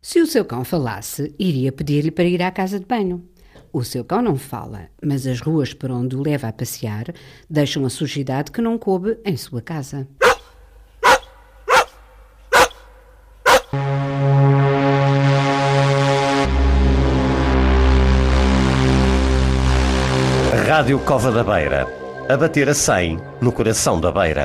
Se o seu cão falasse, iria pedir-lhe para ir à casa de banho. O seu cão não fala, mas as ruas por onde o leva a passear deixam a sujidade que não coube em sua casa. Rádio Cova da Beira, a bater a 100 no coração da Beira.